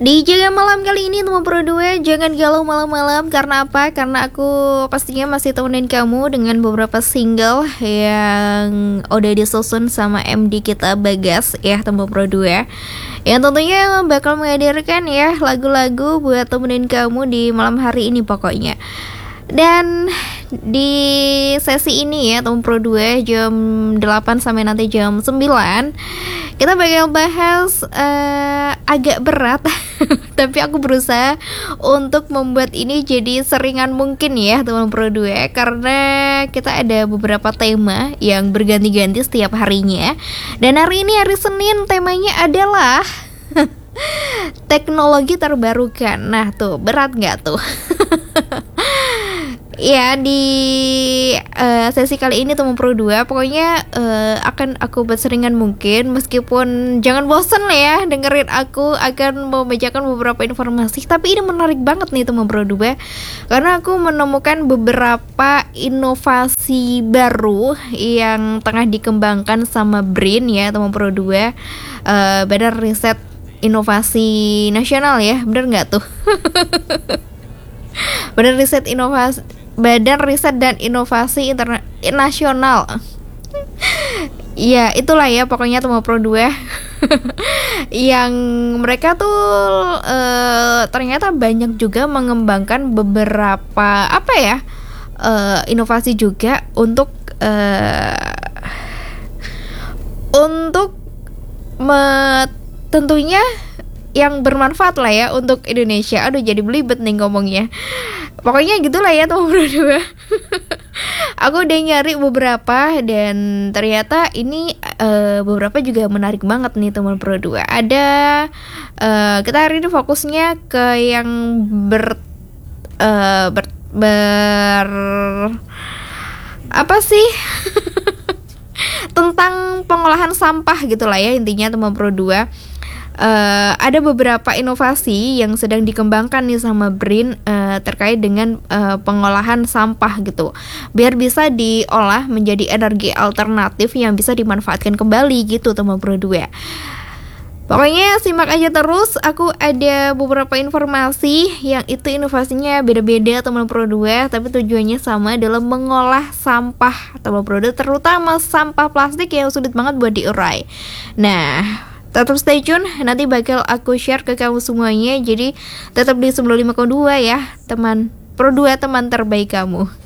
Di Jaga Malam kali ini teman Pro 2, jangan galau malam-malam. Karena apa? Karena aku pastinya masih temenin kamu dengan beberapa single yang udah disusun sama MD kita Bagas ya teman Pro 2, yang tentunya bakal menghadirkan ya lagu-lagu buat temenin kamu di malam hari ini pokoknya. Dan di sesi ini ya teman Pro 2 jam 8 sampai nanti jam 9 kita bakal bahas agak berat tapi aku berusaha untuk membuat ini jadi seringan mungkin ya teman Pro 2, karena kita ada beberapa tema yang berganti-ganti setiap harinya. Dan hari ini hari Senin temanya adalah teknologi terbarukan. Nah tuh berat gak tuh? Ya di sesi kali ini teman Pro 2 pokoknya akan aku buat seringan mungkin, meskipun jangan bosan lah ya dengerin aku akan membacakan beberapa informasi. Tapi ini menarik banget nih teman Pro 2, karena aku menemukan beberapa inovasi baru yang tengah dikembangkan sama BRIN ya teman Pro 2, Badan Riset Inovasi Nasional ya, bener nggak tuh? Badan Riset dan Inovasi Nasional. Ya itulah ya pokoknya teman Pro 2 yang mereka tuh ternyata banyak juga mengembangkan beberapa inovasi juga untuk tentunya yang bermanfaat lah ya untuk Indonesia. Aduh jadi belibet nih ngomongnya. Pokoknya gitulah ya teman Pro 2. Aku udah nyari beberapa dan ternyata ini beberapa juga menarik banget nih teman Pro 2. Ada kita hari ini fokusnya ke yang apa sih? Tentang pengolahan sampah gitulah ya intinya teman Pro 2. Ada beberapa inovasi yang sedang dikembangkan nih sama BRIN terkait dengan pengolahan sampah gitu, biar bisa diolah menjadi energi alternatif yang bisa dimanfaatkan kembali gitu teman Pro 2. Pokoknya simak aja terus, aku ada beberapa informasi yang itu inovasinya beda-beda teman Pro 2, tapi tujuannya sama dalam mengolah sampah teman Pro 2, terutama sampah plastik yang sulit banget buat diurai. Nah tetap stay tune, nanti bakal aku share ke kamu semuanya. Jadi tetap di 95,2 ya teman Pro 2, teman terbaik kamu.